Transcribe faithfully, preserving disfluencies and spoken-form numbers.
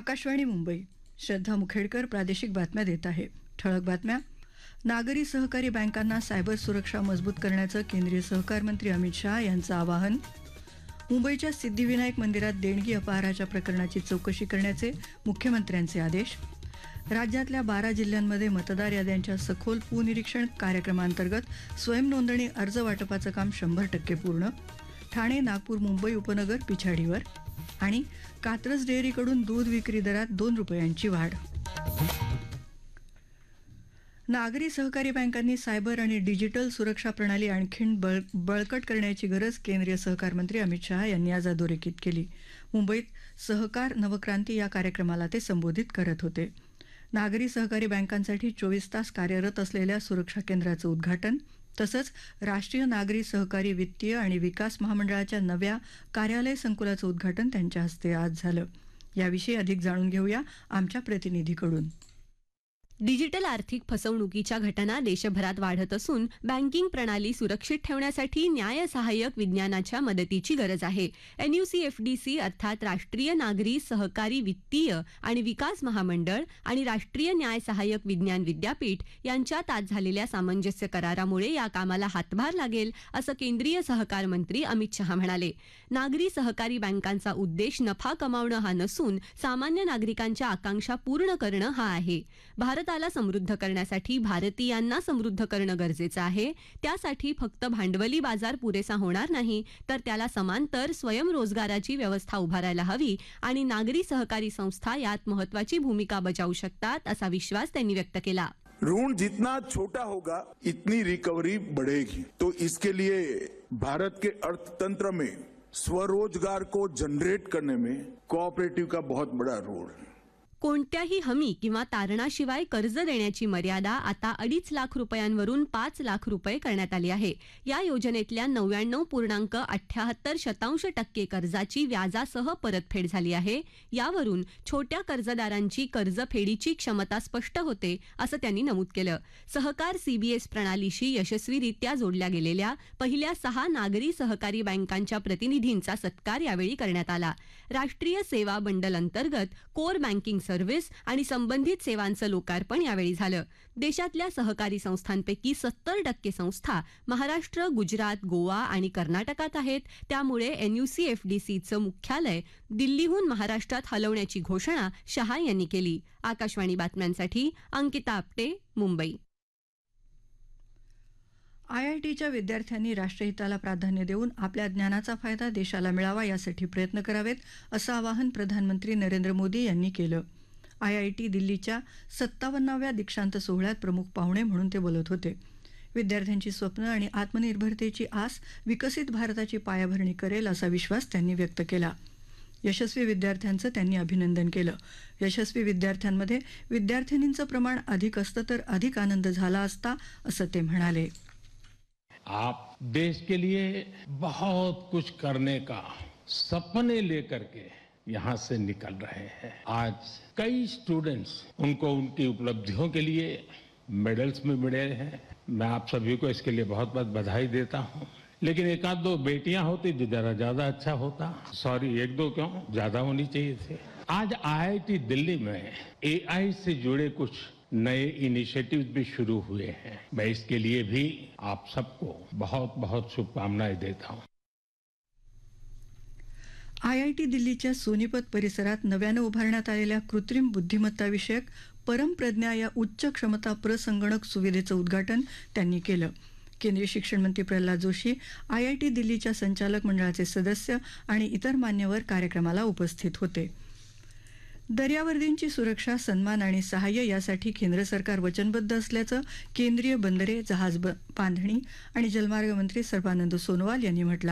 आकाशवाणी मुंबई. श्रद्धा मुखेडकर प्रादेशिक बातम्या देत आहे. ठळक बातम्या. नागरी सहकारी बँकांना सायबर सुरक्षा मजबूत करण्याचं केंद्रीय सहकार मंत्री अमित शहा यांचं आवाहन. मुंबईच्या सिद्धिविनायक मंदिरात देणगी अपहाराच्या प्रकरणाची चौकशी करण्याचे मुख्यमंत्र्यांचे आदेश. राज्यातल्या बारा जिल्ह्यांमध्ये मतदार याद्यांच्या सखोल पुनिरीक्षण कार्यक्रमांतर्गत स्वयंनोंदणी अर्ज वाटपाचं काम शंभर टक्के पूर्ण. ठाणे नागपूर मुंबई उपनगर पिछाडीवर. आणि कात्रज डेअरीकडून दूध विक्री दरात दोन रुपयांची वाढ. नागरी सहकारी बँकांनी सायबर आणि डिजिटल सुरक्षा प्रणाली आणखीन बळ बळकट करण्याची गरज केंद्रीय सहकार मंत्री अमित शहा यांनी आज अधोरेखित केली. मुंबईत सहकार नवक्रांती या कार्यक्रमाला ते संबोधित करत होते. नागरी सहकारी बँकांसाठी चोवीस तास कार्यरत असलेल्या सुरक्षा केंद्राचं उद्घाटन तसंच राष्ट्रीय नागरी सहकारी वित्तीय आणि विकास महामंडळाच्या नव्या कार्यालय संकुलाचं उद्घाटन त्यांच्या हस्ते आज झालं. याविषयी अधिक जाणून घेऊया आमच्या प्रतिनिधीकडून. डिजिटल आर्थिक फसवणुकीच्या घटना देशभरात वाढत असून बँकिंग प्रणाली सुरक्षित ठेवण्यासाठी न्याय सहाय्यक विज्ञानाच्या मदतीची गरज आहे. एनयूसीएफडीसी अर्थात राष्ट्रीय नागरी सहकारी वित्तीय आणि विकास महामंडळ आणि राष्ट्रीय न्याय सहाय्यक विज्ञान विद्यापीठ यांच्यात आज झालेल्या सामंजस्य करारामुळे या कामाला हातभार लागेल असं केंद्रीय सहकार मंत्री अमित शहा म्हणाले. नागरी सहकारी बँकांचा उद्देश नफा कमावणं हा नसून सामान्य नागरिकांच्या आकांक्षा पूर्ण करणं हा आहे. भारताला समृद्ध करण्यासाठी भारतीयांना समृद्ध करणं गरजेचं आहे. त्यासाठी फक्त भांडवली बाजार पुरेसा होणार नाही तर त्याला समांतर स्वयंरोजगाराची व्यवस्था उभारायला हवी आणि नागरी सहकारी संस्था यात महत्वाची भूमिका बजावू शकतात असा विश्वास त्यांनी व्यक्त केला. ऋण जितना छोटा होगा इतनी रिकवरी बढ़ेगी. तो इसके लिए भारत के अर्थतंत्र में स्वरोजगार को जनरेट करने में कोऑपरेटिव का बहुत बड़ा रोल है. कोणत्याही हमी किंवा तारणाशिवाय कर्ज देण्याची मर्यादा आता अडीच लाख रुपयांवरून पाच लाख रुपये करण्यात आली आहे. या योजनेतल्या नव्याण्णव पूर्णांक अठ्याहत्तर शतांश टक्के कर्जाची व्याजासह परतफेड झाली आहे. यावरून छोट्या कर्जदारांची कर्जफेडीची क्षमता स्पष्ट होते असं त्यांनी नमूद केलं. सहकार सीबीएस प्रणालीशी यशस्वीरित्या जोडल्या गेलेल्या पहिल्या सहा नागरी सहकारी बँकांच्या प्रतिनिधींचा सत्कार यावेळी करण्यात आला. राष्ट्रीय सेवा बंडल अंतर्गत कोर बँकिंग सर्व्हिस आणि संबंधित सेवांचं लोकार्पण यावेळी झालं. देशातल्या सहकारी संस्थांपैकी सत्तर टक्के संस्था महाराष्ट्र, गुजरात, गोवा आणि कर्नाटकात आहेत. त्यामुळे एनयूसीएफडीसीचं मुख्यालय दिल्लीहून महाराष्ट्रात हलवण्याची घोषणा शहा यांनी केली. आकाशवाणी बातम्यांसाठी अंकिता आपटे, मुंबई. आयआयटीच्या विद्यार्थ्यांनी राष्ट्रहिताला प्राधान्य देऊन आपल्या ज्ञानाचा फायदा देशाला मिळावा यासाठी प्रयत्न करावेत असं आवाहन प्रधानमंत्री नरेंद्र मोदी यांनी केलं. आयआयटी दिल्लीच्या सत्तावन्नाव्या दीक्षांत सोहळ्यात प्रमुख पाहुणे म्हणून ते बोलत होते. विद्यार्थ्यांची स्वप्न आणि आत्मनिर्भरतेची आस विकसित भारताची पायाभरणी करेल असा विश्वास त्यांनी व्यक्त केला. यशस्वी विद्यार्थ्यांचं त्यांनी अभिनंदन केलं. यशस्वी विद्यार्थ्यांमध्ये विद्यार्थिनींचं प्रमाण अधिक असतं तर अधिक आनंद झाला असता असं ते म्हणाले. आप देश के लिए बहुत कुछ करने का सपने लेकर के यहाँ से निकल रहे हैं. आज कई स्टूडेंट्स उनको उनकी उपलब्धियों के लिए मेडल्स में मिले हैं. मैं आप सभी को इसके लिए बहुत बहुत बधाई देता हूँ. लेकिन एक आध दो बेटियां होती तो जरा ज्यादा अच्छा होता. सॉरी, एक दो क्यों, ज्यादा होनी चाहिए थे. आज आईआईटी दिल्ली में एआई से जुड़े कुछ नए इनिशिएटिव्स भी शुरू हुए हैं. मैं इसके लिए भी आप सबको बहुत बहुत शुभकामनाएं देता हूं. आयआयटी दिल्लीच्या सोनीपत परिसरात नव्यानं उभारण्यात आलेल्या कृत्रिम बुद्धिमत्ता विषयक परमप्रज्ञा या उच्च क्षमता प्रसंगणक सुविधेचं उद्घाटन त्यांनी केलं. केंद्रीय शिक्षण मंत्री प्रल्हाद जोशी, आयआयटी दिल्लीच्या संचालक मंडळाचे सदस्य आणि इतर मान्यवर कार्यक्रमाला उपस्थित होते. दर्यावर्दींची सुरक्षा, सन्मान आणि सहाय्य यासाठी केंद्र सरकार वचनबद्ध असल्याचं केंद्रीय बंदरे, जहाज बांधणी आणि जलमार्ग मंत्री सर्बानंद सोनोवाल यांनी म्हटलं